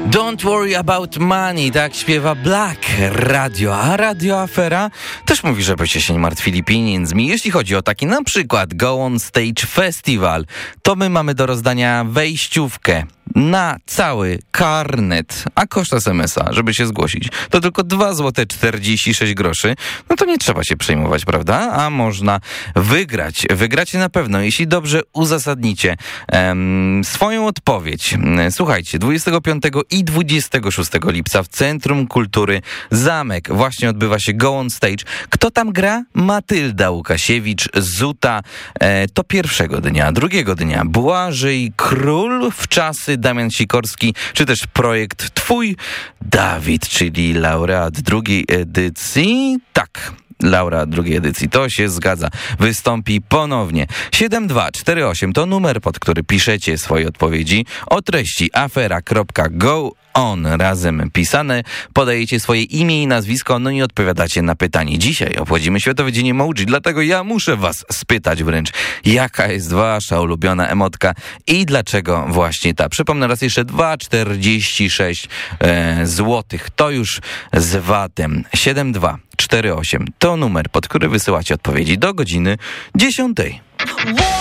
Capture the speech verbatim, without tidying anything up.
Don't worry about money, tak śpiewa Black Radio, a Radio Afera też mówi, żebyście się nie martwili pieniędzmi. Jeśli chodzi o taki na przykład Go On Stage Festival, to my mamy do rozdania wejściówkę na cały karnet, a koszt es em es a, żeby się zgłosić, to tylko dwa złote czterdzieści sześć groszy. No to nie trzeba się przejmować, prawda? A można wygrać. Wygracie na pewno, jeśli dobrze uzasadnicie em, swoją odpowiedź. Słuchajcie, dwudziestego piątego i dwudziestego szóstego lipca w Centrum Kultury Zamek właśnie odbywa się Go On Stage. Kto tam gra? Matylda Łukasiewicz, Zuta. E, to pierwszego dnia. Drugiego dnia Błażej Król, Wczasy, Damian Sikorski, czy też projekt Twój Dawid, czyli laureat drugiej edycji. Tak, laureat drugiej edycji, to się zgadza. Wystąpi ponownie. siedem dwa cztery osiem to numer, pod który piszecie swoje odpowiedzi o treści afera kropka go on razem pisane. Podajecie swoje imię i nazwisko, no i odpowiadacie na pytanie. Dzisiaj obchodzimy Światowy Dzień Emoji, dlatego ja muszę was spytać wręcz, jaka jest wasza ulubiona emotka i dlaczego właśnie ta. Przypomnę raz jeszcze, dwa czterdzieści sześć e, złotych. To już z vatem. siedem dwa cztery osiem to numer, pod który wysyłacie odpowiedzi do godziny dziesiątej.